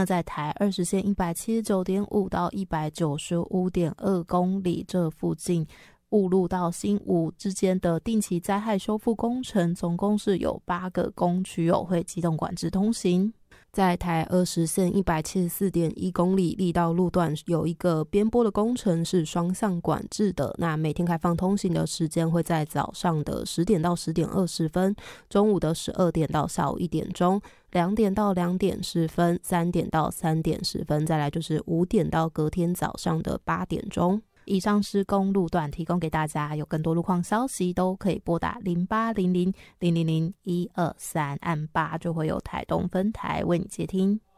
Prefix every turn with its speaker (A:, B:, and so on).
A: 那在台20线 179.5 到 195.2 公里这附近，雾路到新武之间的定期灾害修复工程，总共是有8个工区会机动管制通行。在台20线 174.1 公里力道路段，有一个边坡的工程是双向管制的，那每天开放通行的时间会在早上的10点到10点20分，中午的12点到下午1点钟，2点到2点10分，3点到3点10分，再来就是5点到隔天早上的8点钟。以上是公路段提供给大家，有更多路况消息都可以拨打0800000123，按8就会有台东分台为你接听。